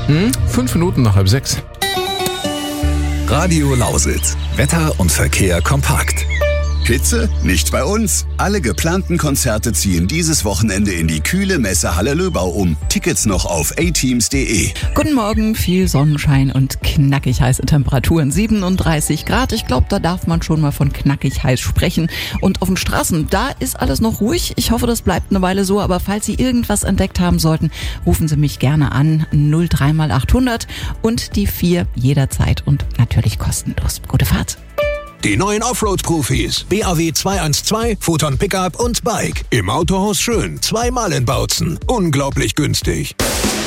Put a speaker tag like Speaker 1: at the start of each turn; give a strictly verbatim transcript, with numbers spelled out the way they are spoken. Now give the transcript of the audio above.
Speaker 1: Hm? Fünf Minuten nach halb sechs.
Speaker 2: Radio Lausitz. Wetter und Verkehr kompakt.
Speaker 3: Hitze? Nicht bei uns. Alle geplanten Konzerte ziehen dieses Wochenende in die kühle Messehalle Löbau um. Tickets noch auf a teams punkt de.
Speaker 4: Guten Morgen, viel Sonnenschein und knackig heiße Temperaturen. siebenunddreißig Grad, ich glaube, da darf man schon mal von knackig heiß sprechen. Und auf den Straßen, da ist alles noch ruhig. Ich hoffe, das bleibt eine Weile so, aber falls Sie irgendwas entdeckt haben sollten, rufen Sie mich gerne an. null drei mal achthundert und die vier jederzeit und natürlich kostenlos. Gute Fahrt.
Speaker 5: Die neuen Offroad-Profis. B A W zweihundertzwölf, Photon Pickup und Bike. Im Autohaus Schön. Zweimal in Bautzen. Unglaublich günstig.